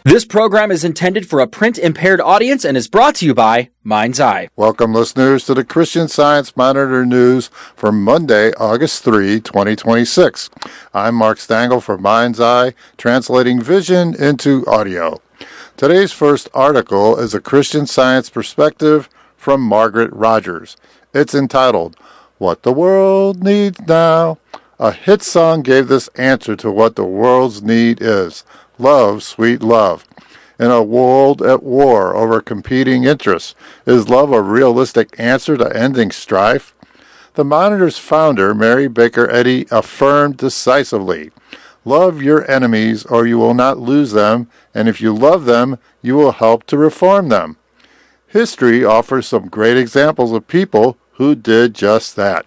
This program is intended for a print-impaired audience and is brought to you by Mind's Eye. Welcome, listeners, to the Christian Science Monitor News for Monday, August 3, 2026. I'm Mark Stangl for Mind's Eye, translating vision into audio. Today's first article is a Christian Science perspective from Margaret Rogers. It's entitled, What the World Needs Now. A hit song gave this answer to what the world's need is. Love, sweet love. In a world at war over competing interests, is love a realistic answer to ending strife? The Monitor's founder, Mary Baker Eddy, affirmed decisively, love your enemies or you will not lose them, and if you love them, you will help to reform them. History offers some great examples of people who did just that.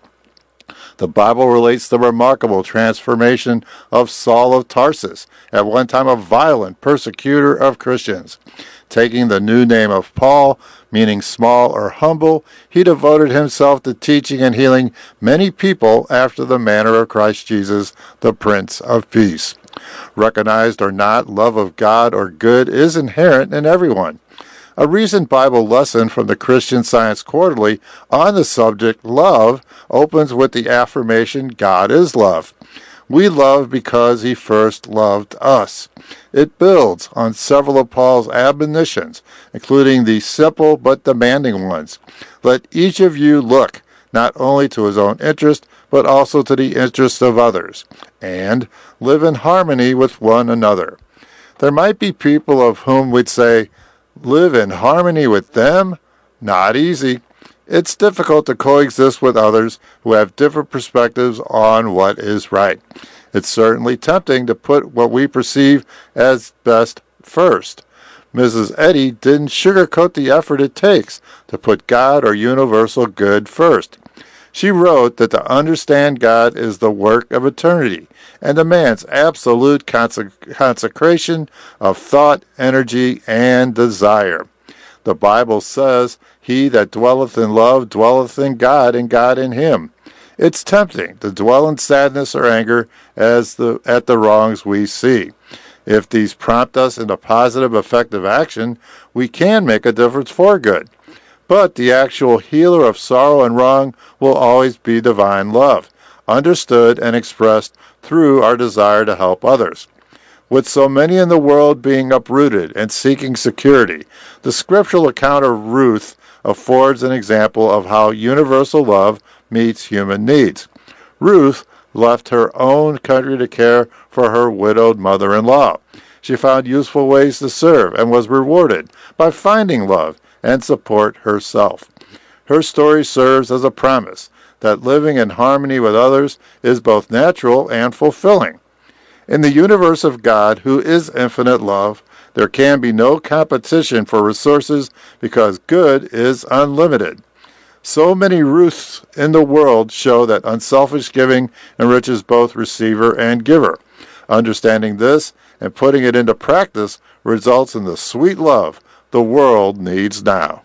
The Bible relates the remarkable transformation of Saul of Tarsus, at one time a violent persecutor of Christians. Taking the new name of Paul, meaning small or humble, he devoted himself to teaching and healing many people after the manner of Christ Jesus, the Prince of Peace. Recognized or not, love of God or good is inherent in everyone. A recent Bible lesson from the Christian Science Quarterly on the subject love opens with the affirmation, God is love. We love because he first loved us. It builds on several of Paul's admonitions, including the simple but demanding ones. Let each of you look not only to his own interest, but also to the interests of others, and live in harmony with one another. There might be people of whom we'd say, live in harmony with them? Not easy. It's difficult to coexist with others who have different perspectives on what is right. It's certainly tempting to put what we perceive as best first. Mrs. Eddy didn't sugarcoat the effort it takes to put God or universal good first. She wrote that to understand God is the work of eternity and demands absolute consecration of thought, energy, and desire. The Bible says, he that dwelleth in love dwelleth in God, and God in him. It's tempting to dwell in sadness or anger at the wrongs we see. If these prompt us into positive, effective action, we can make a difference for good. But the actual healer of sorrow and wrong will always be divine love, understood and expressed through our desire to help others. With so many in the world being uprooted and seeking security, the scriptural account of Ruth affords an example of how universal love meets human needs. Ruth left her own country to care for her widowed mother-in-law. She found useful ways to serve and was rewarded by finding love and support herself. Her story serves as a promise that living in harmony with others is both natural and fulfilling. In the universe of God, who is infinite love, there can be no competition for resources because good is unlimited. So many Ruths in the world show that unselfish giving enriches both receiver and giver. Understanding this and putting it into practice results in the sweet love the world needs now.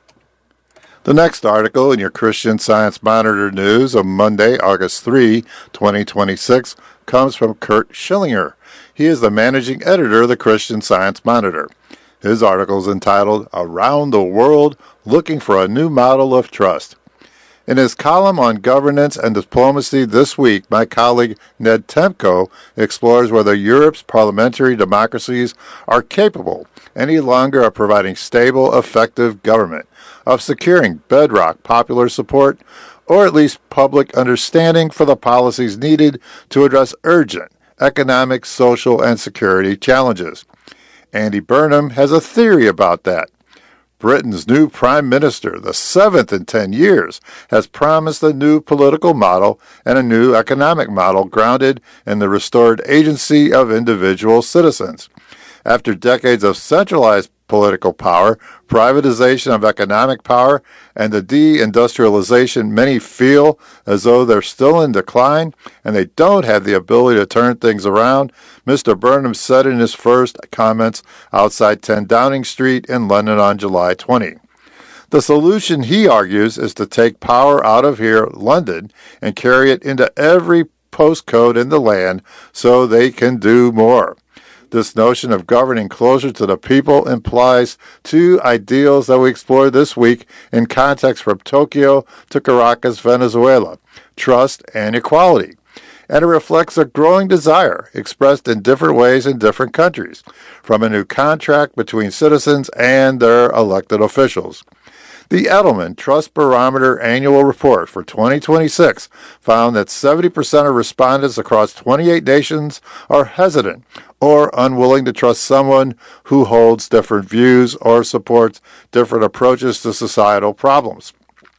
The next article in your Christian Science Monitor News of Monday, August 3, 2026, comes from Kurt Schillinger. He is the managing editor of the Christian Science Monitor. His article is entitled, Around the World, Looking for a New Model of Trust. In his column on governance and diplomacy this week, my colleague Ned Temko explores whether Europe's parliamentary democracies are capable any longer of providing stable, effective government, of securing bedrock popular support, or at least public understanding for the policies needed to address urgent economic, social, and security challenges. Andy Burnham has a theory about that. Britain's new Prime Minister, the seventh in 10 years, has promised a new political model and a new economic model grounded in the restored agency of individual citizens. After decades of centralized political power, privatization of economic power, and the deindustrialization many feel as though they're still in decline and they don't have the ability to turn things around, Mr. Burnham said in his first comments outside 10 Downing Street in London on July 20. The solution, he argues, is to take power out of here, London, and carry it into every postcode in the land so they can do more. This notion of governing closer to the people implies two ideals that we explored this week in context from Tokyo to Caracas, Venezuela: trust and equality. And it reflects a growing desire, expressed in different ways in different countries, from a new contract between citizens and their elected officials. The Edelman Trust Barometer Annual Report for 2026 found that 70% of respondents across 28 nations are hesitant or unwilling to trust someone who holds different views or supports different approaches to societal problems.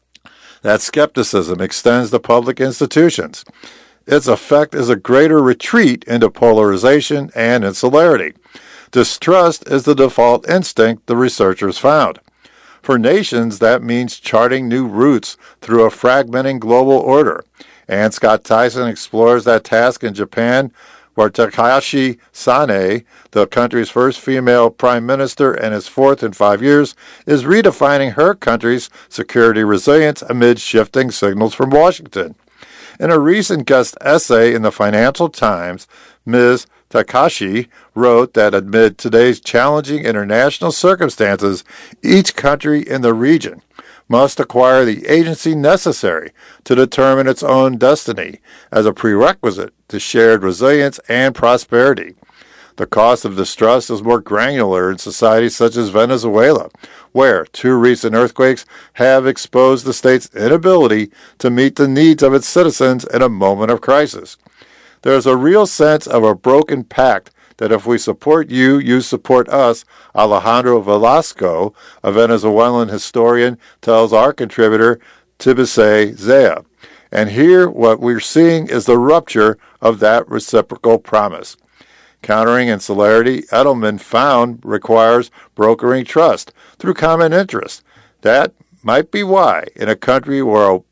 That skepticism extends to public institutions. Its effect is a greater retreat into polarization and insularity. Distrust is the default instinct, the researchers found. For nations, that means charting new routes through a fragmenting global order. Ann Scott Tyson explores that task in Japan, where Takashi Sane, the country's first female prime minister and his fourth in 5 years, is redefining her country's security resilience amid shifting signals from Washington. In a recent guest essay in the Financial Times, Ms. Takashi wrote that amid today's challenging international circumstances, each country in the region must acquire the agency necessary to determine its own destiny as a prerequisite to shared resilience and prosperity. The cost of distrust is more granular in societies such as Venezuela, where 2 recent earthquakes have exposed the state's inability to meet the needs of its citizens in a moment of crisis. There is a real sense of a broken pact that if we support you, you support us, Alejandro Velasco, a Venezuelan historian, tells our contributor, Tibisay Zea. And here what we're seeing is the rupture of that reciprocal promise. Countering insularity, Edelman found, requires brokering trust through common interest. That might be why, in a country where a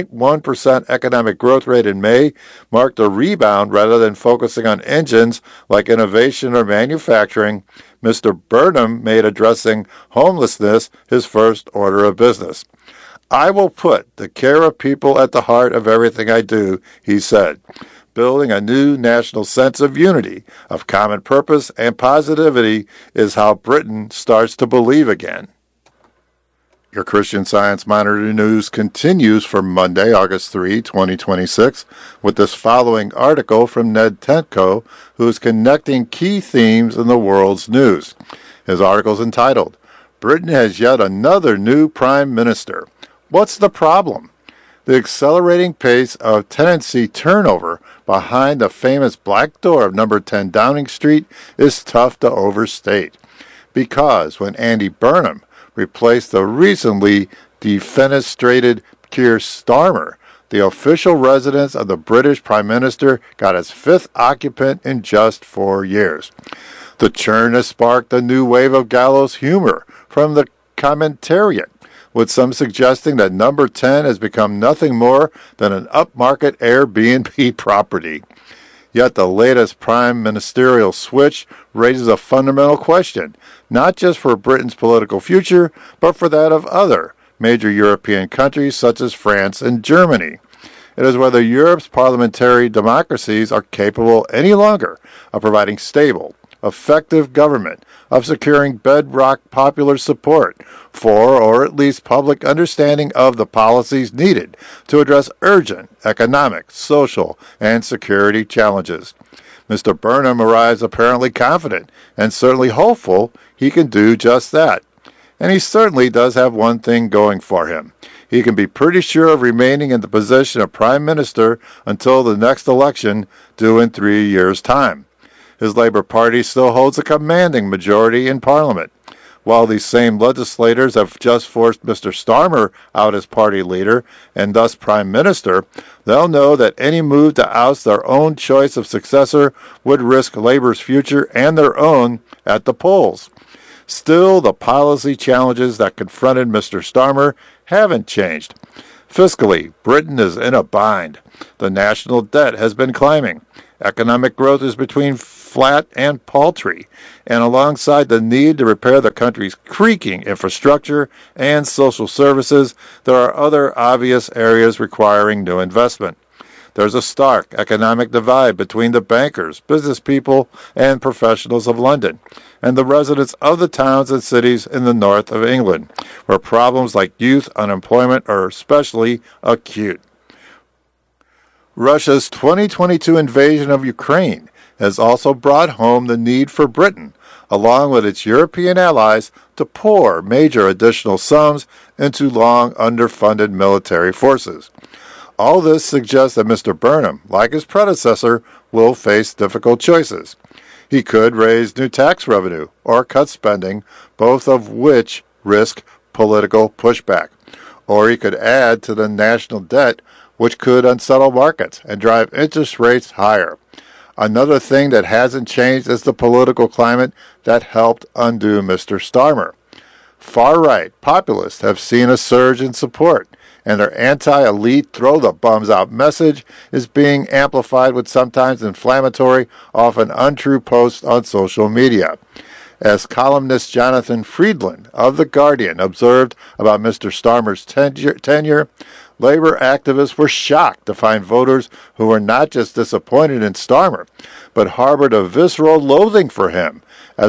0.1% economic growth rate in May marked a rebound rather than focusing on engines like innovation or manufacturing, Mr. Burnham made addressing homelessness his first order of business. I will put the care of people at the heart of everything I do, he said. Building a new national sense of unity, of common purpose and positivity is how Britain starts to believe again. Your Christian Science Monitor news continues for Monday, August 3, 2026, with this following article from Ned Tenko, who is connecting key themes in the world's news. His article is entitled, Britain has yet another new prime minister. What's the problem? The accelerating pace of tenancy turnover behind the famous Black Door of number 10 Downing Street is tough to overstate. Because when Andy Burnham replaced the recently defenestrated Keir Starmer, the official residence of the British Prime Minister got its 5th occupant in just 4 years. The churn has sparked a new wave of gallows humor from the commentariat, with some suggesting that number 10 has become nothing more than an upmarket Airbnb property. Yet the latest prime ministerial switch raises a fundamental question, not just for Britain's political future, but for that of other major European countries such as France and Germany. It is whether Europe's parliamentary democracies are capable any longer of providing stable, effective government, of securing bedrock popular support for, or at least public understanding of, the policies needed to address urgent economic, social, and security challenges. Mr. Burnham arrives apparently confident and certainly hopeful he can do just that. And he certainly does have one thing going for him. He can be pretty sure of remaining in the position of Prime Minister until the next election, due in 3 years' time. His Labour Party still holds a commanding majority in Parliament. While these same legislators have just forced Mr. Starmer out as party leader and thus Prime Minister, they'll know that any move to oust their own choice of successor would risk Labour's future and their own at the polls. Still, the policy challenges that confronted Mr. Starmer haven't changed. Fiscally, Britain is in a bind. The national debt has been climbing. Economic growth is between flat and paltry, and alongside the need to repair the country's creaking infrastructure and social services, there are other obvious areas requiring new investment. There's a stark economic divide between the bankers, business people, and professionals of London, and the residents of the towns and cities in the north of England, where problems like youth unemployment are especially acute. Russia's 2022 invasion of Ukraine has also brought home the need for Britain, along with its European allies, to pour major additional sums into long underfunded military forces. All this suggests that Mr. Burnham, like his predecessor, will face difficult choices. He could raise new tax revenue or cut spending, both of which risk political pushback. Or he could add to the national debt, which could unsettle markets and drive interest rates higher. Another thing that hasn't changed is the political climate that helped undo Mr. Starmer. Far-right populists have seen a surge in support, and their anti-elite throw-the-bums-out message is being amplified with sometimes inflammatory, often untrue posts on social media. As columnist Jonathan Friedland of The Guardian observed about Mr. Starmer's tenure, Labor activists were shocked to find voters who were not just disappointed in Starmer, but harbored a visceral loathing for him as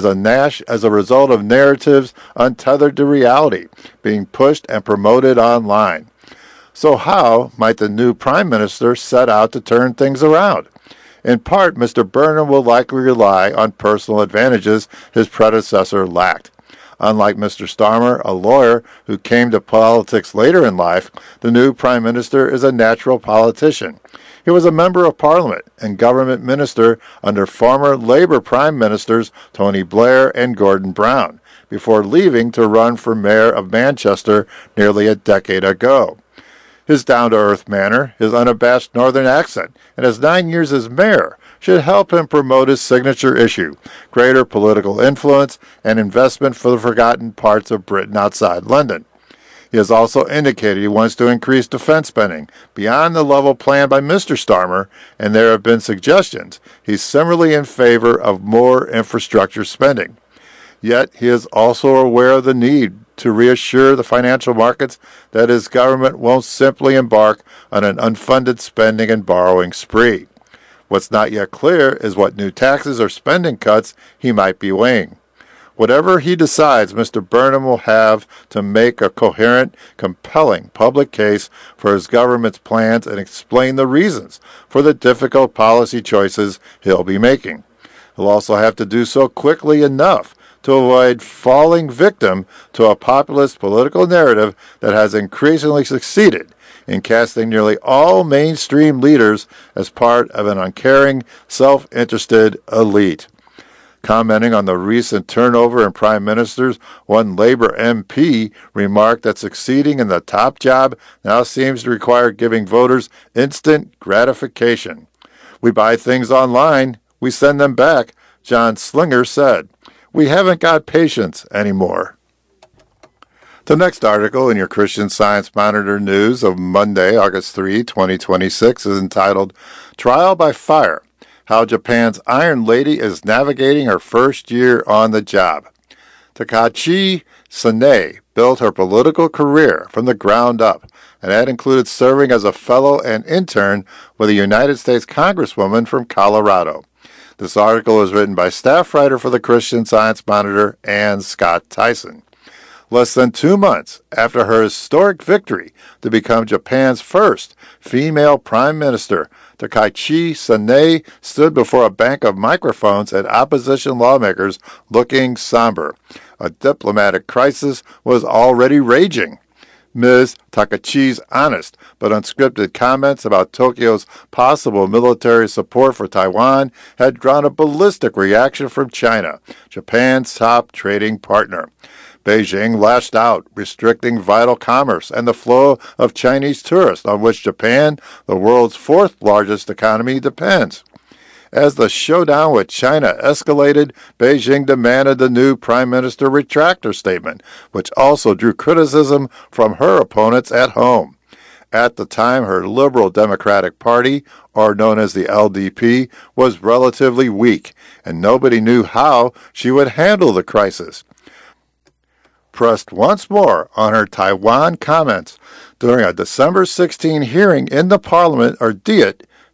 a result of narratives untethered to reality being pushed and promoted online. So how might the new Prime Minister set out to turn things around? In part, Mr. Burnham will likely rely on personal advantages his predecessor lacked. Unlike Mr. Starmer, a lawyer who came to politics later in life, the new Prime Minister is a natural politician. He was a member of Parliament and government minister under former Labour Prime Ministers Tony Blair and Gordon Brown, before leaving to run for mayor of Manchester nearly a decade ago. His down-to-earth manner, his unabashed northern accent, and his 9 years as mayor should help him promote his signature issue, greater political influence and investment for the forgotten parts of Britain outside London. He has also indicated he wants to increase defense spending beyond the level planned by Mr. Starmer, and there have been suggestions he's similarly in favor of more infrastructure spending. Yet he is also aware of the need to reassure the financial markets that his government won't simply embark on an unfunded spending and borrowing spree. What's not yet clear is what new taxes or spending cuts he might be weighing. Whatever he decides, Mr. Burnham will have to make a coherent, compelling public case for his government's plans and explain the reasons for the difficult policy choices he'll be making. He'll also have to do so quickly enough to avoid falling victim to a populist political narrative that has increasingly succeeded in casting nearly all mainstream leaders as part of an uncaring, self-interested elite. Commenting on the recent turnover in prime ministers, one Labour MP remarked that succeeding in the top job now seems to require giving voters instant gratification. "We buy things online, we send them back," John Slinger said. "We haven't got patience anymore." The next article in your Christian Science Monitor news of Monday, August 3, 2026 is entitled Trial by Fire: How Japan's Iron Lady is Navigating Her First Year on the Job. Takashi Sanae built her political career from the ground up, and that included serving as a fellow and intern with a United States Congresswoman from Colorado. This article is written by staff writer for the Christian Science Monitor, Ann Scott Tyson. Less than 2 months after her historic victory to become Japan's first female prime minister, Takashi Sanae stood before a bank of microphones at opposition lawmakers looking somber. A diplomatic crisis was already raging. Ms. Takashi's honest but unscripted comments about Tokyo's possible military support for Taiwan had drawn a ballistic reaction from China, Japan's top trading partner. Beijing lashed out, restricting vital commerce and the flow of Chinese tourists on which Japan, the world's fourth largest economy, depends. As the showdown with China escalated, Beijing demanded the new prime minister retract her statement, which also drew criticism from her opponents at home. At the time, her Liberal Democratic Party, or known as the LDP, was relatively weak, and nobody knew how she would handle the crisis. Pressed once more on her Taiwan comments during a December 16 hearing in the Parliament, or Diet,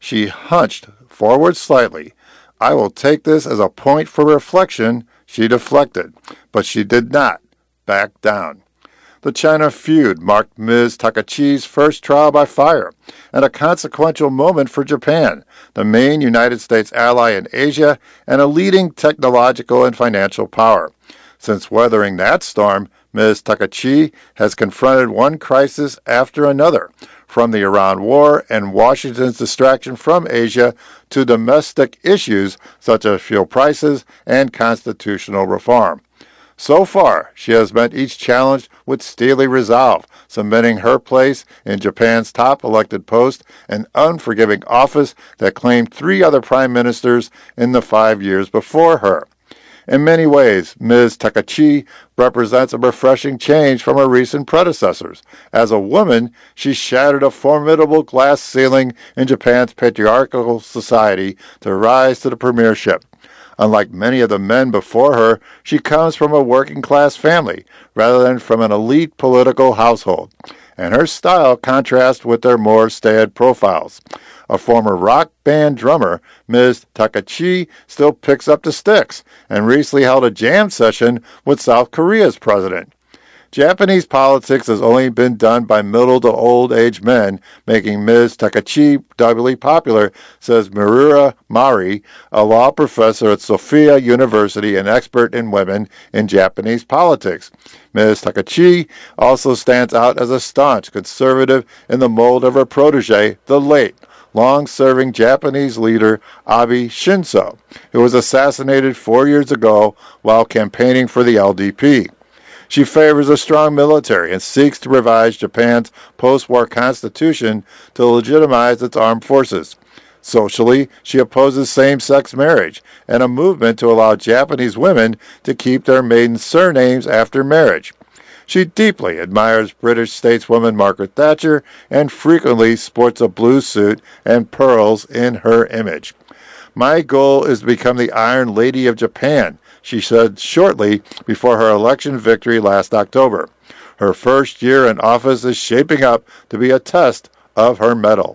She hunched forward slightly. I will take this as a point for reflection, she deflected, but she did not back down. The China feud marked Ms. Takachi's first trial by fire and a consequential moment for Japan, the main United States ally in Asia and a leading technological and financial power. Since weathering that storm, Ms. Takachi has confronted one crisis after another, from the Iran war and Washington's distraction from Asia to domestic issues such as fuel prices and constitutional reform. So far, she has met each challenge with steely resolve, cementing her place in Japan's top elected post, an unforgiving office that claimed 3 other prime ministers in the 5 years before her. In many ways, Ms. Takachi represents a refreshing change from her recent predecessors. As a woman, she shattered a formidable glass ceiling in Japan's patriarchal society to rise to the premiership. Unlike many of the men before her, she comes from a working-class family rather than from an elite political household, and her style contrasts with their more staid profiles. A former rock band drummer, Ms. Takachi still picks up the sticks and recently held a jam session with South Korea's president. Japanese politics has only been done by middle to old age men, making Ms. Takachi doubly popular, says Miura Mari, a law professor at Sophia University and expert in women in Japanese politics. Ms. Takachi also stands out as a staunch conservative in the mold of her protege, the late, long-serving Japanese leader Abe Shinzo, who was assassinated 4 years ago while campaigning for the LDP. She favors a strong military and seeks to revise Japan's post-war constitution to legitimize its armed forces. Socially, she opposes same-sex marriage and a movement to allow Japanese women to keep their maiden surnames after marriage. She deeply admires British stateswoman Margaret Thatcher and frequently sports a blue suit and pearls in her image. My goal is to become the Iron Lady of Japan, she said shortly before her election victory last October. Her first year in office is shaping up to be a test of her mettle.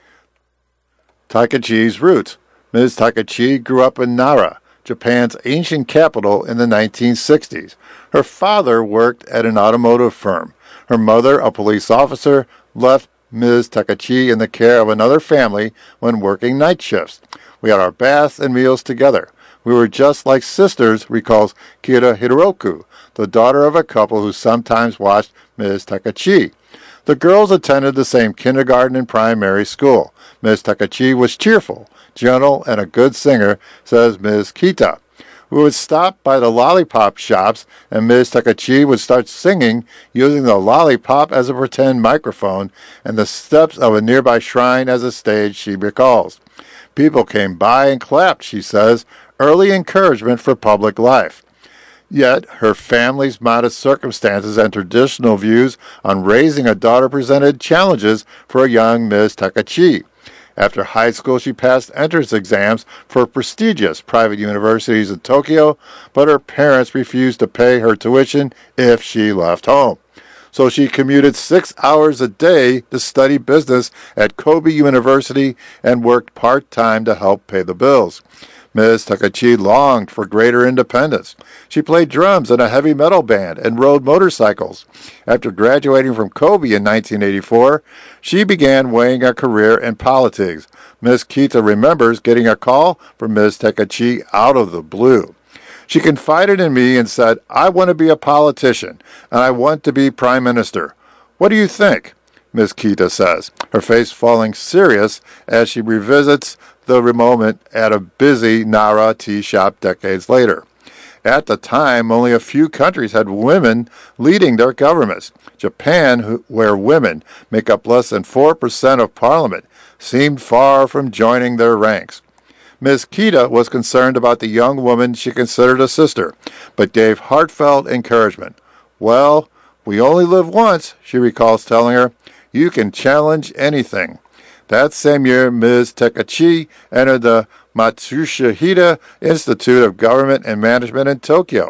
Takachi's roots. Ms. Takachi grew up in Nara, Japan's ancient capital, in the 1960s. Her father worked at an automotive firm. Her mother, a police officer, left Ms. Takachi in the care of another family when working night shifts. We had our baths and meals together. We were just like sisters, recalls Kira Hiroku, the daughter of a couple who sometimes watched Ms. Takachi. The girls attended the same kindergarten and primary school. Ms. Takachi was cheerful, gentle, and a good singer, says Ms. Kita. We would stop by the lollipop shops, and Ms. Takachi would start singing using the lollipop as a pretend microphone and the steps of a nearby shrine as a stage, she recalls. People came by and clapped, she says, early encouragement for public life. Yet, her family's modest circumstances and traditional views on raising a daughter presented challenges for a young Ms. Takachi. After high school, she passed entrance exams for prestigious private universities in Tokyo, but her parents refused to pay her tuition if she left home. So she commuted 6 hours a day to study business at Kobe University and worked part-time to help pay the bills. Ms. Takachi longed for greater independence. She played drums in a heavy metal band and rode motorcycles. After graduating from Kobe in 1984, she began weighing a career in politics. Ms. Kita remembers getting a call from Ms. Takachi out of the blue. She confided in me and said, "I want to be a politician, and I want to be prime minister. What do you think?" Ms. Kita says, her face falling serious as she revisits the moment at a busy Nara tea shop decades later. At the time, only a few countries had women leading their governments. Japan, where women make up less than 4% of parliament, seemed far from joining their ranks. Ms. Kita was concerned about the young woman she considered a sister, but gave heartfelt encouragement. "Well, we only live once," she recalls telling her. "You can challenge anything." That same year, Ms. Takachi entered the Matsushita Institute of Government and Management in Tokyo.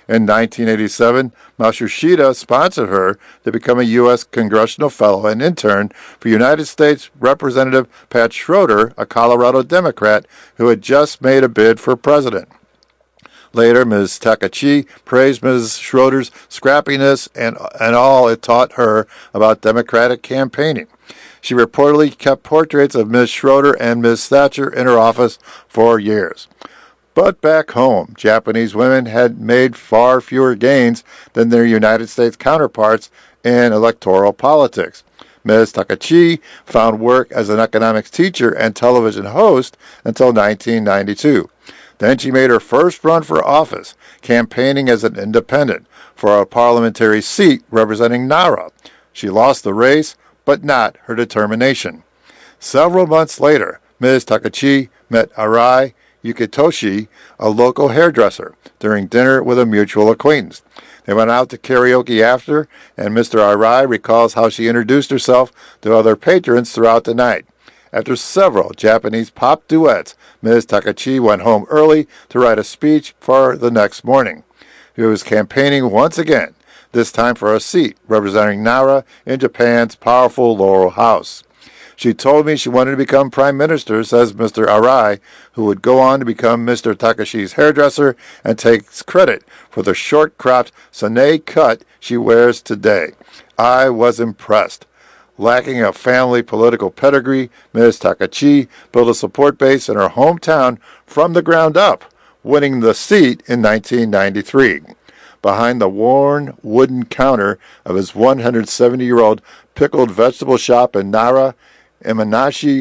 In 1987, Matsushita sponsored her to become a U.S. Congressional Fellow and intern for United States Representative Pat Schroeder, a Colorado Democrat who had just made a bid for president. Later, Ms. Takachi praised Ms. Schroeder's scrappiness and all it taught her about Democratic campaigning. She reportedly kept portraits of Ms. Schroeder and Ms. Thatcher in her office for years. But back home, Japanese women had made far fewer gains than their United States counterparts in electoral politics. Ms. Takachi found work as an economics teacher and television host until 1992. Then she made her first run for office, campaigning as an independent for a parliamentary seat representing Nara. She lost the race, but not her determination. Several months later, Ms. Takachi met Arai Yukitoshi, a local hairdresser, during dinner with a mutual acquaintance. They went out to karaoke after, and Mr. Arai recalls how she introduced herself to other patrons throughout the night. After several Japanese pop duets, Ms. Takachi went home early to write a speech for the next morning. She was campaigning once again, this time for a seat representing Nara in Japan's powerful Laurel House. She told me she wanted to become prime minister, says Mr. Arai, who would go on to become Mr. Takashi's hairdresser and takes credit for the short-cropped Sane cut she wears today. I was impressed. Lacking a family political pedigree, Ms. Takachi built a support base in her hometown from the ground up, winning the seat in 1993. Behind the worn wooden counter of his 170-year-old pickled vegetable shop in Nara, Imanashi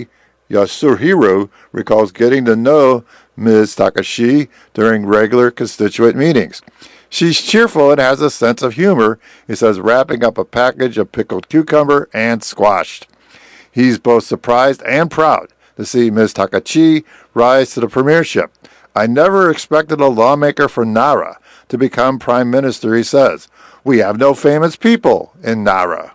Yasuhiro recalls getting to know Ms. Takashi during regular constituent meetings. She's cheerful and has a sense of humor, he says, wrapping up a package of pickled cucumber and squash. He's both surprised and proud to see Ms. Takachi rise to the premiership. I never expected a lawmaker from Nara to become prime minister, he says. We have no famous people in Nara.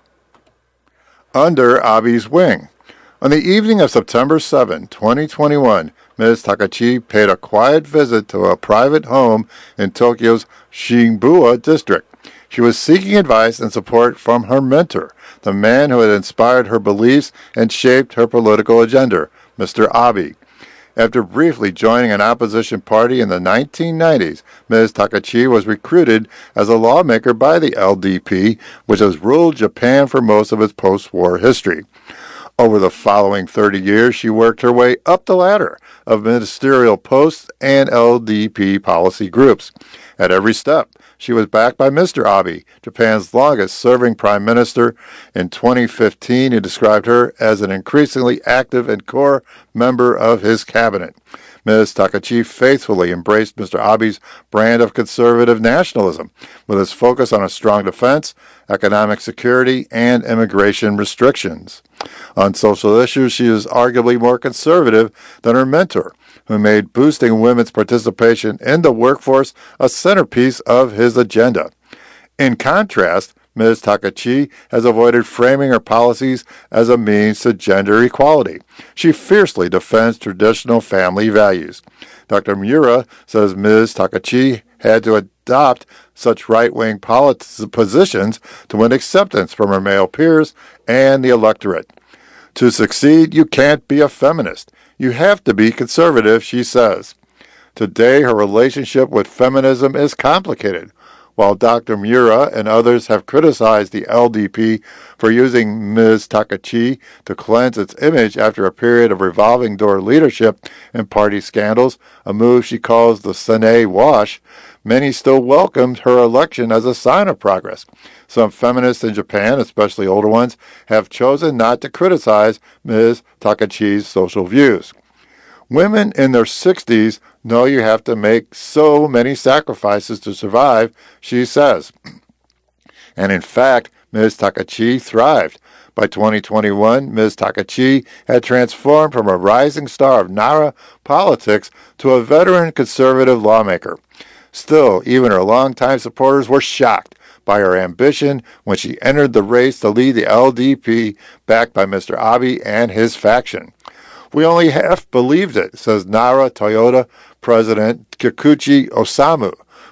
Under Abe's wing. On the evening of September 7, 2021, Ms. Takachi paid a quiet visit to a private home in Tokyo's Shibuya district. She was seeking advice and support from her mentor, the man who had inspired her beliefs and shaped her political agenda, Mr. Abe. After briefly joining an opposition party in the 1990s, Ms. Takachi was recruited as a lawmaker by the LDP, which has ruled Japan for most of its post-war history. Over the following 30 years, she worked her way up the ladder of ministerial posts and LDP policy groups. At every step, she was backed by Mr. Abe, Japan's longest-serving prime minister. In 2015, he described her as an increasingly active and core member of his cabinet. Ms. Takachi faithfully embraced Mr. Abe's brand of conservative nationalism, with his focus on a strong defense, economic security, and immigration restrictions. On social issues, she is arguably more conservative than her mentor, who made boosting women's participation in the workforce a centerpiece of his agenda. In contrast, Ms. Takachi has avoided framing her policies as a means to gender equality. She fiercely defends traditional family values. Dr. Miura says Ms. Takachi had to adopt such right-wing positions to win acceptance from her male peers and the electorate. To succeed, you can't be a feminist. You have to be conservative, she says. Today, her relationship with feminism is complicated. While Dr. Miura and others have criticized the LDP for using Ms. Takachi to cleanse its image after a period of revolving door leadership and party scandals, a move she calls the Sane wash, many still welcomed her election as a sign of progress. Some feminists in Japan, especially older ones, have chosen not to criticize Ms. Takachi's social views. Women in their 60s know you have to make so many sacrifices to survive, she says. And in fact, Ms. Takachi thrived. By 2021, Ms. Takachi had transformed from a rising star of Nara politics to a veteran conservative lawmaker. Still, even her longtime supporters were shocked by her ambition when she entered the race to lead the LDP, backed by Mr. Abe and his faction. We only half believed it, says Nara Toyota President Kikuchi Osamu,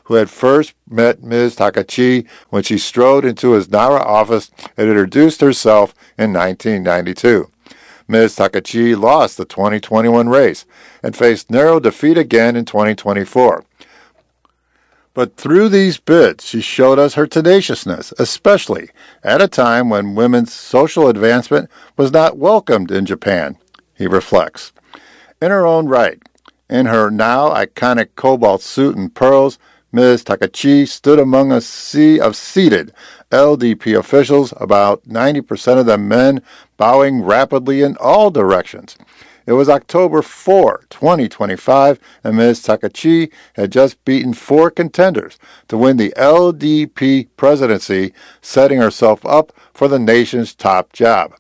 who had first met Ms. Takachi when she strode into his Nara office and introduced herself in 1992. Ms. Takachi lost the 2021 race and faced narrow defeat again in 2024. But through these bids, she showed us her tenaciousness, especially at a time when women's social advancement was not welcomed in Japan, he reflects. In her own right, in her now iconic cobalt suit and pearls, Ms. Takachi stood among a sea of seated LDP officials, about 90% of them men, bowing rapidly in all directions. It was October 4, 2025, and Ms. Takachi had just beaten 4 contenders to win the LDP presidency, setting herself up for the nation's top job.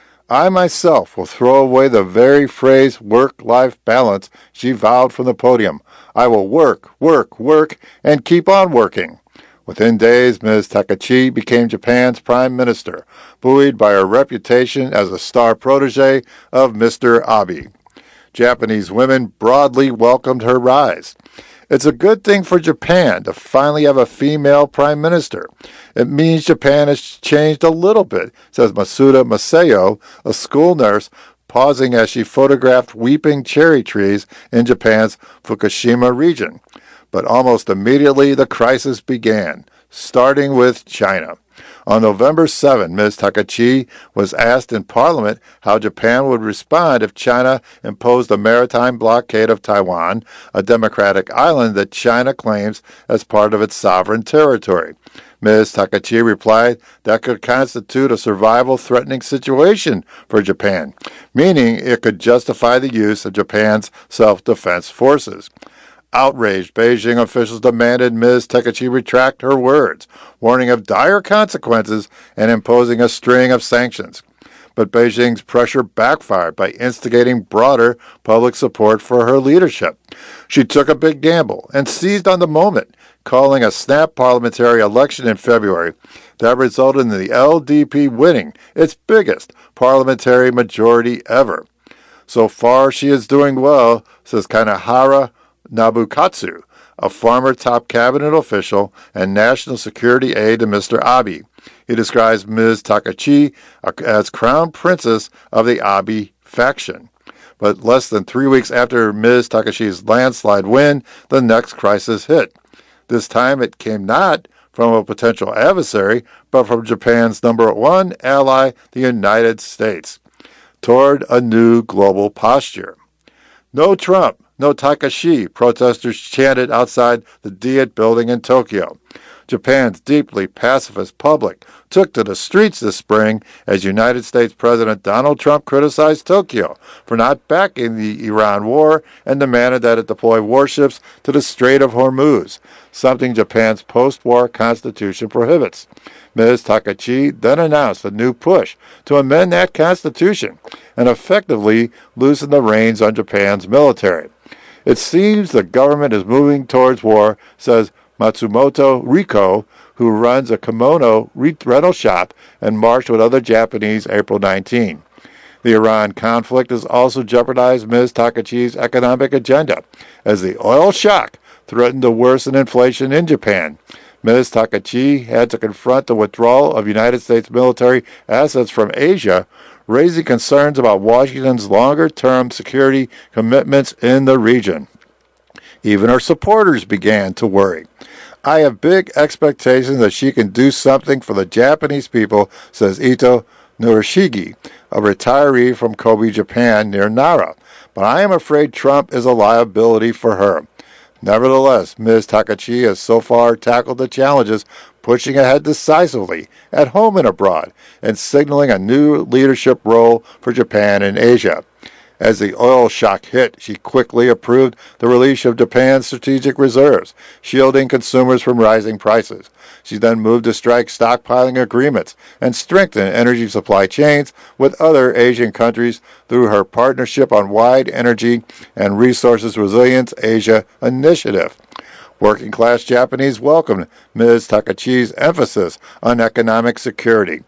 I myself will throw away the very phrase work-life balance she vowed from the podium. I will work, work, work, and keep on working. Within days, Ms. Takachi became Japan's prime minister, buoyed by her reputation as a star protege of Mr. Abe. Japanese women broadly welcomed her rise. It's a good thing for Japan to finally have a female prime minister. It means Japan has changed a little bit, says Masuda Masayo, a school nurse, pausing as she photographed weeping cherry trees in Japan's Fukushima region. But almost immediately the crisis began, starting with China. On November 7, Ms. Takachi was asked in Parliament how Japan would respond if China imposed a maritime blockade of Taiwan, a democratic island that China claims as part of its sovereign territory. Ms. Takachi replied that could constitute a survival-threatening situation for Japan, meaning it could justify the use of Japan's self-defense forces. Outraged, Beijing officials demanded Ms. Takachi retract her words, warning of dire consequences and imposing a string of sanctions. But Beijing's pressure backfired by instigating broader public support for her leadership. She took a big gamble and seized on the moment, calling a snap parliamentary election in February that resulted in the LDP winning its biggest parliamentary majority ever. So far, she is doing well, says Kanehara Nabukatsu, a former top cabinet official and national security aide to Mr. Abe. He describes Ms. Takachi as crown princess of the Abe faction. But less than 3 weeks after Ms. Takachi's landslide win, the next crisis hit. This time it came not from a potential adversary, but from Japan's number one ally, the United States, toward a new global posture. No Trump. No Takashi, protesters chanted outside the Diet building in Tokyo. Japan's deeply pacifist public took to the streets this spring as United States President Donald Trump criticized Tokyo for not backing the Iran war and demanded that it deploy warships to the Strait of Hormuz, something Japan's post-war constitution prohibits. Ms. Takachi then announced a new push to amend that constitution and effectively loosen the reins on Japan's military. It seems the government is moving towards war, says Matsumoto Riko, who runs a kimono rental shop and marched with other Japanese April 19. The Iran conflict has also jeopardized Ms. Takachi's economic agenda, as the oil shock threatened to worsen inflation in Japan. Ms. Takachi had to confront the withdrawal of United States military assets from Asia, raising concerns about Washington's longer-term security commitments in the region. Even her supporters began to worry. I have big expectations that she can do something for the Japanese people, says Ito Nurishige, a retiree from Kobe, Japan, near Nara. But I am afraid Trump is a liability for her. Nevertheless, Ms. Takachi has so far tackled the challenges, pushing ahead decisively at home and abroad, and signaling a new leadership role for Japan in Asia. As the oil shock hit, she quickly approved the release of Japan's strategic reserves, shielding consumers from rising prices. She then moved to strike stockpiling agreements and strengthen energy supply chains with other Asian countries through her Partnership on Wide Energy and Resources Resilience Asia initiative. Working-class Japanese welcomed Ms. Takachi's emphasis on economic security.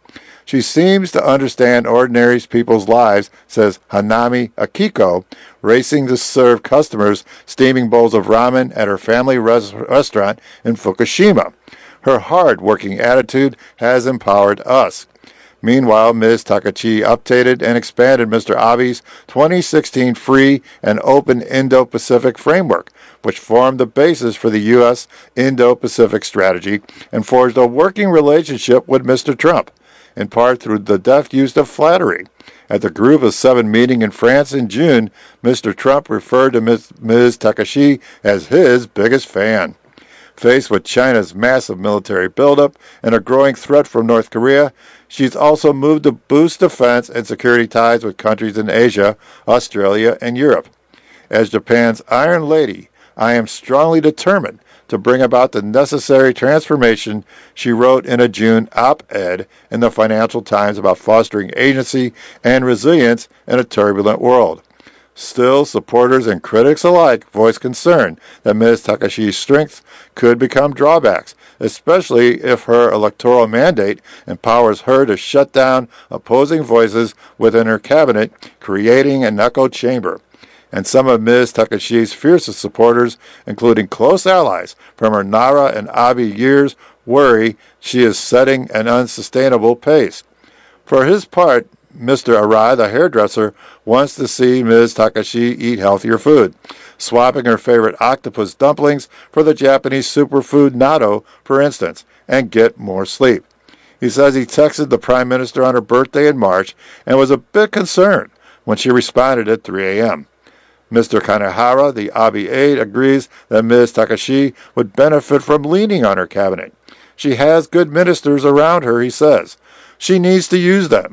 She seems to understand ordinary people's lives, says Hanami Akiko, racing to serve customers steaming bowls of ramen at her family restaurant in Fukushima. Her hard-working attitude has empowered us. Meanwhile, Ms. Takashi updated and expanded Mr. Abe's 2016 Free and Open Indo-Pacific Framework, which formed the basis for the U.S. Indo-Pacific strategy and forged a working relationship with Mr. Trump, in part through the deft use of flattery. At the Group of Seven meeting in France in June, Mr. Trump referred to Ms. Takashi as his biggest fan. Faced with China's massive military buildup and a growing threat from North Korea, she's also moved to boost defense and security ties with countries in Asia, Australia, and Europe. As Japan's Iron Lady, I am strongly determined to bring about the necessary transformation, she wrote in a June op-ed in the Financial Times about fostering agency and resilience in a turbulent world. Still, supporters and critics alike voice concern that Ms. Takashi's strengths could become drawbacks, especially if her electoral mandate empowers her to shut down opposing voices within her cabinet, creating an echo chamber. And some of Ms. Takashi's fiercest supporters, including close allies from her Nara and Abe years, worry she is setting an unsustainable pace. For his part, Mr. Arai, the hairdresser, wants to see Ms. Takashi eat healthier food, swapping her favorite octopus dumplings for the Japanese superfood natto, for instance, and get more sleep. He says he texted the Prime Minister on her birthday in March and was a bit concerned when she responded at 3 a.m. Mr. Kanehara, the Abe aide, agrees that Ms. Takashi would benefit from leaning on her cabinet. She has good ministers around her, he says. She needs to use them.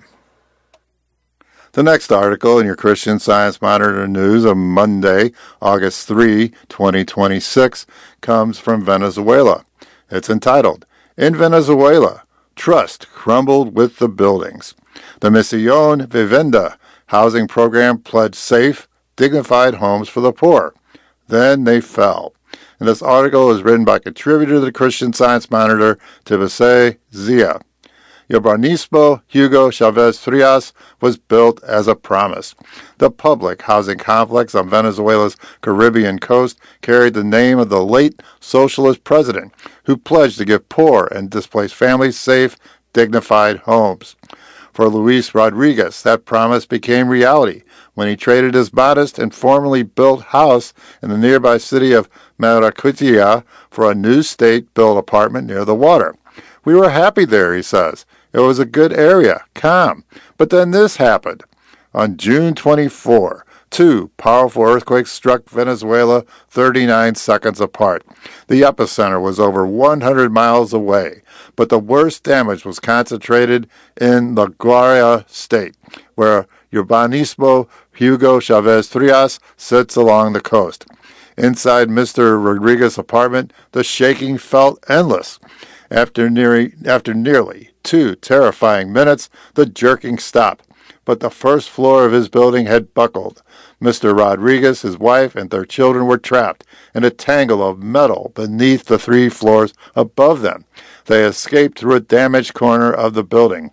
The next article in your Christian Science Monitor News of Monday, August 3, 2026, comes from Venezuela. It's entitled, In Venezuela, Trust Crumbled with the Buildings. The Misión Vivenda housing program pledged safe, dignified homes for the poor. Then they fell. And this article is written by contributor to the Christian Science Monitor, Tibese Zia. Urbanismo Hugo Chavez Frias was built as a promise. The public housing complex on Venezuela's Caribbean coast carried the name of the late socialist president, who pledged to give poor and displaced families safe, dignified homes. For Luis Rodriguez, that promise became reality when he traded his modest and formerly built house in the nearby city of Maracutia for a new state-built apartment near the water. We were happy there, he says. It was a good area, calm. But then this happened. On June 24, two powerful earthquakes struck Venezuela 39 seconds apart. The epicenter was over 100 miles away, but the worst damage was concentrated in the Guaira state, where Urbanismo Hugo Chavez Frias sits along the coast. Inside Mr. Rodriguez's apartment, the shaking felt endless. After nearly 2 terrifying minutes, the jerking stopped, but the first floor of his building had buckled. Mr. Rodriguez, his wife, and their children were trapped in a tangle of metal beneath the 3 floors above them. They escaped through a damaged corner of the building.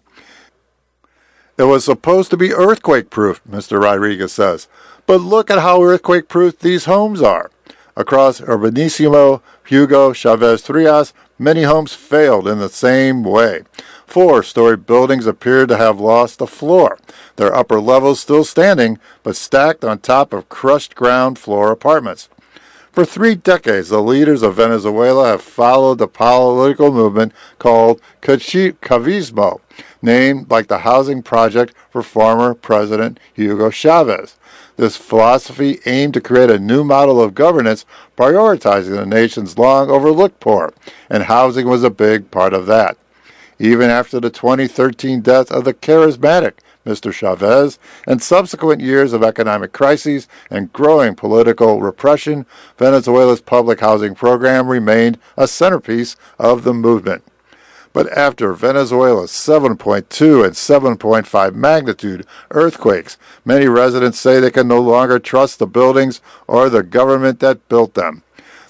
It was supposed to be earthquake-proof, Mr. Rodriguez says, but look at how earthquake-proof these homes are. Across Urbanismo Hugo Chavez Frias, many homes failed in the same way. 4-story buildings appeared to have lost a floor, their upper levels still standing, but stacked on top of crushed ground floor apartments. For 3 decades, the leaders of Venezuela have followed the political movement called Chavismo, named like the housing project for former President Hugo Chavez. This philosophy aimed to create a new model of governance, prioritizing the nation's long overlooked poor, and housing was a big part of that. Even after the 2013 death of the charismatic Mr. Chavez and subsequent years of economic crises and growing political repression, Venezuela's public housing program remained a centerpiece of the movement. But after Venezuela's 7.2 and 7.5 magnitude earthquakes, many residents say they can no longer trust the buildings or the government that built them.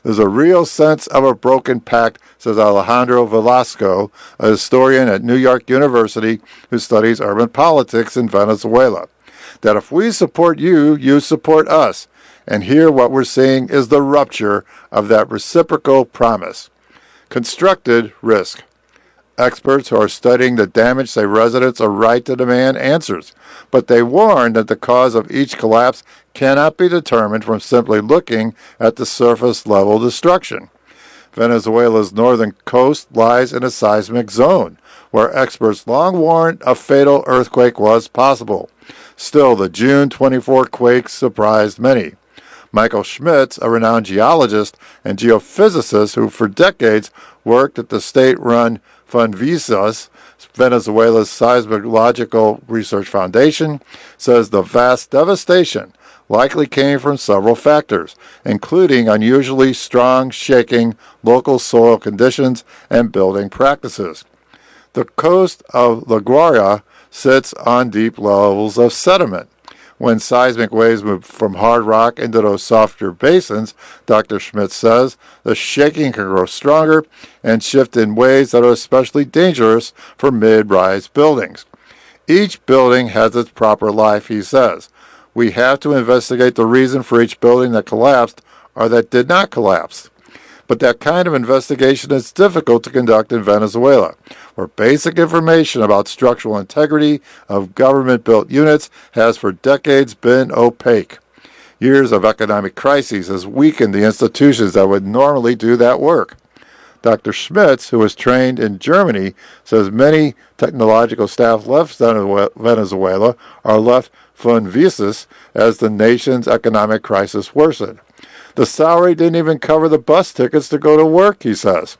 There's a real sense of a broken pact, says Alejandro Velasco, a historian at New York University who studies urban politics in Venezuela. That if we support you, you support us. And here what we're seeing is the rupture of that reciprocal promise. Constructed risk. Experts who are studying the damage say residents are right to demand answers, but they warn that the cause of each collapse cannot be determined from simply looking at the surface level destruction. Venezuela's northern coast lies in a seismic zone, where experts long warned a fatal earthquake was possible. Still, the June 24 quake surprised many. Michael Schmitz, a renowned geologist and geophysicist who for decades worked at the state-run FUNVISAS, Venezuela's Seismological Research Foundation, says the vast devastation likely came from several factors, including unusually strong shaking, local soil conditions, and building practices. The coast of La Guaira sits on deep levels of sediment. When seismic waves move from hard rock into those softer basins, Dr. Schmidt says, the shaking can grow stronger and shift in ways that are especially dangerous for mid-rise buildings. Each building has its proper life, he says. We have to investigate the reason for each building that collapsed or that did not collapse. But that kind of investigation is difficult to conduct in Venezuela, where basic information about structural integrity of government-built units has for decades been opaque. Years of economic crises has weakened the institutions that would normally do that work. Dr. Schmitz, who was trained in Germany, says many technological staff left Venezuela or left FUNVISAS as the nation's economic crisis worsened. The salary didn't even cover the bus tickets to go to work, he says.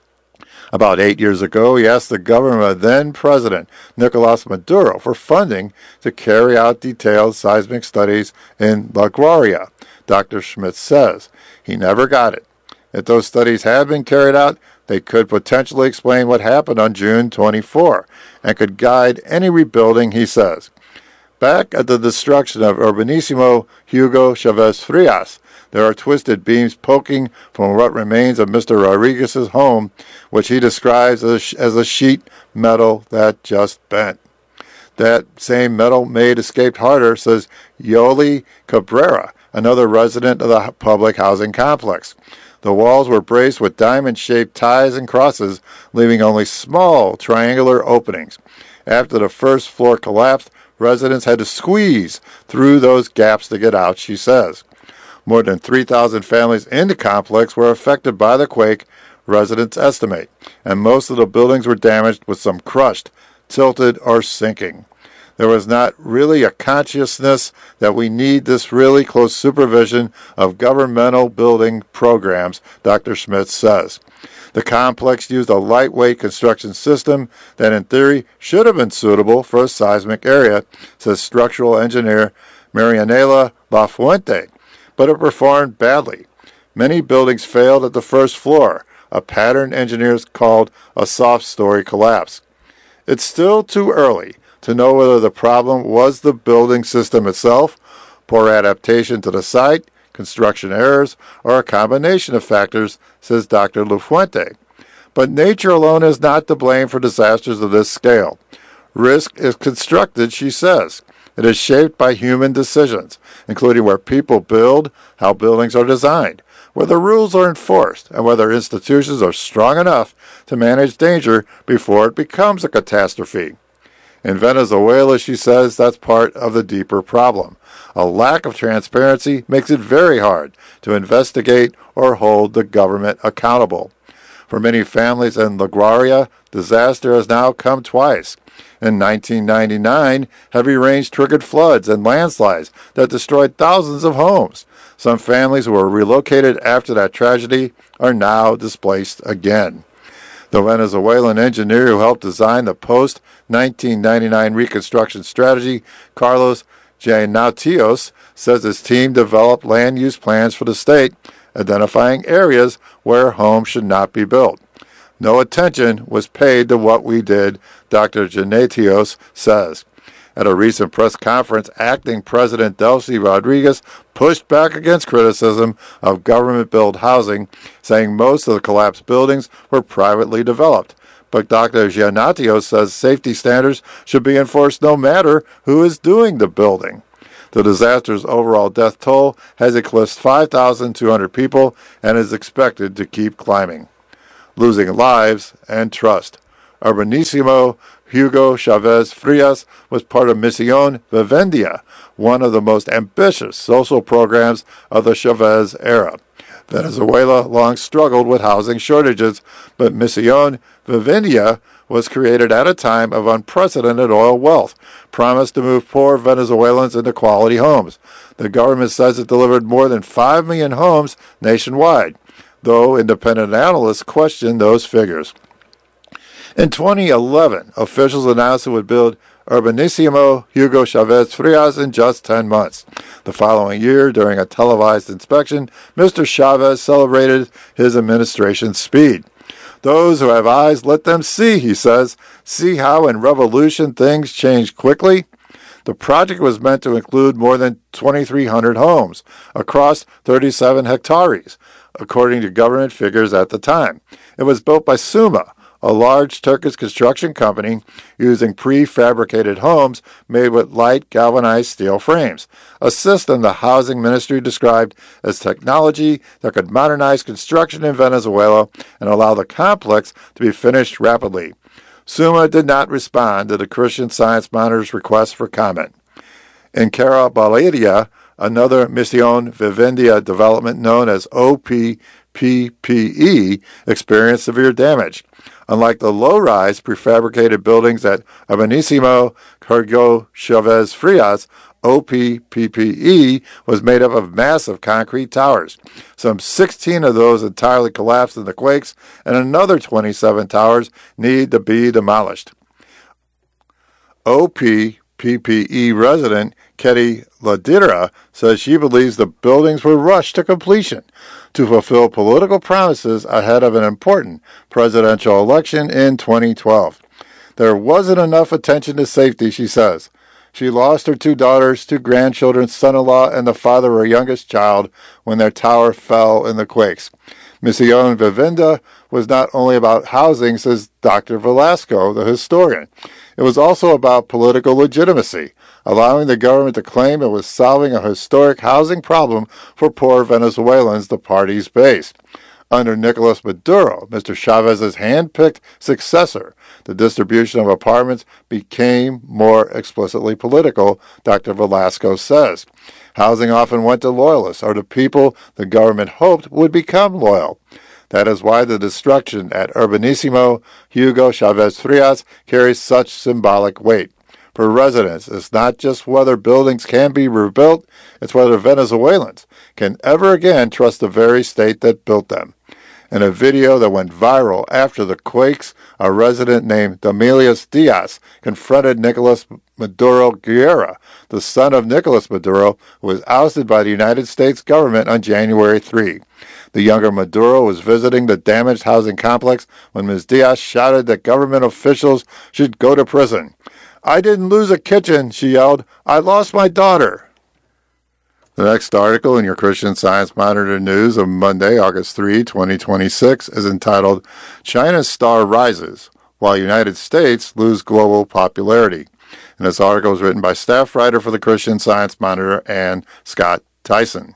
About 8 years ago, he asked the government of then-President Nicolas Maduro for funding to carry out detailed seismic studies in La Guaira. Dr. Schmidt says he never got it. If those studies had been carried out, they could potentially explain what happened on June 24 and could guide any rebuilding, he says. Back at the destruction of Urbanissimo Hugo Chavez Frias, there are twisted beams poking from what remains of Mr. Rodriguez's home, which he describes as a sheet metal that just bent. That same metal made escaped harder, says Yoli Cabrera, another resident of the public housing complex. The walls were braced with diamond-shaped ties and crosses, leaving only small triangular openings. After the first floor collapsed, residents had to squeeze through those gaps to get out, she says. More than 3,000 families in the complex were affected by the quake, residents estimate, and most of the buildings were damaged with some crushed, tilted, or sinking. There was not really a consciousness that we need this really close supervision of governmental building programs, Dr. Schmidt says. The complex used a lightweight construction system that in theory should have been suitable for a seismic area, says structural engineer Marianela Lafuente, but it performed badly. Many buildings failed at the first floor, a pattern engineers called a soft-story collapse. It's still too early to know whether the problem was the building system itself, poor adaptation to the site, construction errors, or a combination of factors, says Dr. Lafuente. But nature alone is not to blame for disasters of this scale. Risk is constructed, she says. It is shaped by human decisions, including where people build, how buildings are designed, whether rules are enforced, and whether institutions are strong enough to manage danger before it becomes a catastrophe. In Venezuela, she says, that's part of the deeper problem. A lack of transparency makes it very hard to investigate or hold the government accountable. For many families in La Guaira, disaster has now come twice. In 1999, heavy rains triggered floods and landslides that destroyed thousands of homes. Some families who were relocated after that tragedy are now displaced again. The Venezuelan engineer who helped design the post-1999 reconstruction strategy, Carlos Giannatios, says his team developed land use plans for the state, identifying areas where homes should not be built. No attention was paid to what we did, Dr. Giannatios says. At a recent press conference, acting President Delcy Rodriguez pushed back against criticism of government-built housing, saying most of the collapsed buildings were privately developed. But Dr. Giannatio says safety standards should be enforced no matter who is doing the building. The disaster's overall death toll has eclipsed 5,200 people and is expected to keep climbing. Losing lives and trust. Urbanissimo Hugo Chavez Frias was part of Misión Vivienda, one of the most ambitious social programs of the Chavez era. Venezuela long struggled with housing shortages, but Misión Vivienda was created at a time of unprecedented oil wealth, promised to move poor Venezuelans into quality homes. The government says it delivered more than 5 million homes nationwide, though independent analysts question those figures. In 2011, officials announced it would build Urbanissimo Hugo Chavez Frias in just 10 months. The following year, during a televised inspection, Mr. Chavez celebrated his administration's speed. Those who have eyes, let them see, he says. See how in revolution things change quickly? The project was meant to include more than 2,300 homes across 37 hectares, according to government figures at the time. It was built by Suma, a large Turkish construction company, using prefabricated homes made with light galvanized steel frames, a system the housing ministry described as technology that could modernize construction in Venezuela and allow the complex to be finished rapidly. Suma did not respond to the Christian Science Monitor's request for comment. In Caraballeria, another Misión Vivienda development known as OPPPE experienced severe damage. Unlike the low-rise prefabricated buildings at Urbanissimo Hugo Chavez Frias, OPPPE was made up of massive concrete towers. Some 16 of those entirely collapsed in the quakes, and another 27 towers need to be demolished. OPPPE resident Ketty Ladira says she believes the buildings were rushed to completion to fulfill political promises ahead of an important presidential election in 2012. There wasn't enough attention to safety, she says. She lost her 2 daughters, 2 grandchildren, son-in-law, and the father of her youngest child when their tower fell in the quakes. Misión Vivienda was not only about housing, says Dr. Velasco, the historian. It was also about political legitimacy, allowing the government to claim it was solving a historic housing problem for poor Venezuelans, the party's base. Under Nicolas Maduro, Mr. Chavez's hand-picked successor, the distribution of apartments became more explicitly political, Dr. Velasco says. Housing often went to loyalists, or to people the government hoped would become loyal. That is why the destruction at Urbanissimo Hugo Chavez Frias carries such symbolic weight. For residents, it's not just whether buildings can be rebuilt, it's whether Venezuelans can ever again trust the very state that built them. In a video that went viral after the quakes, a resident named Damilias Diaz confronted Nicolas Maduro Guerra, the son of Nicolas Maduro, who was ousted by the United States government on January 3. The younger Maduro was visiting the damaged housing complex when Ms. Diaz shouted that government officials should go to prison. "I didn't lose a kitchen," she yelled. "I lost my daughter." The next article in your Christian Science Monitor news of Monday, August 3, 2026, is entitled, China's Star Rises, While United States Lose Global Popularity. And this article is written by staff writer for the Christian Science Monitor, Ann Scott Tyson.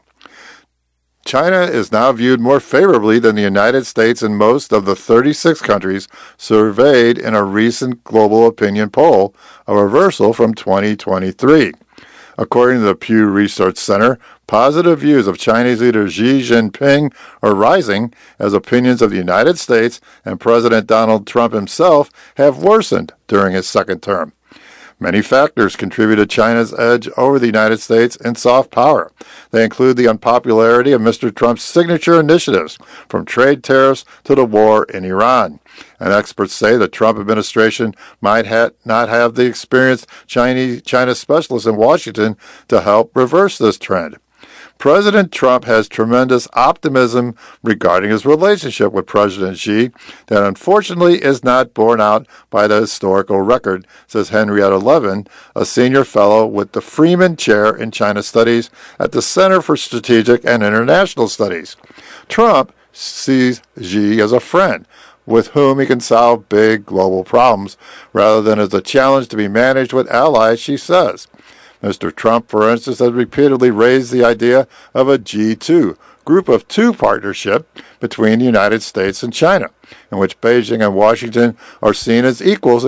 China is now viewed more favorably than the United States in most of the 36 countries surveyed in a recent global opinion poll, a reversal from 2023. According to the Pew Research Center, positive views of Chinese leader Xi Jinping are rising as opinions of the United States and President Donald Trump himself have worsened during his second term. Many factors contribute to China's edge over the United States in soft power. They include the unpopularity of Mr. Trump's signature initiatives, from trade tariffs to the war in Iran. And experts say the Trump administration might not have the experienced China specialists in Washington to help reverse this trend. President Trump has tremendous optimism regarding his relationship with President Xi that unfortunately is not borne out by the historical record, says Henrietta Levin, a senior fellow with the Freeman Chair in China Studies at the Center for Strategic and International Studies. Trump sees Xi as a friend with whom he can solve big global problems rather than as a challenge to be managed with allies, she says. Mr. Trump, for instance, has repeatedly raised the idea of a G2, Group of Two partnership between the United States and China, in which Beijing and Washington are seen as equals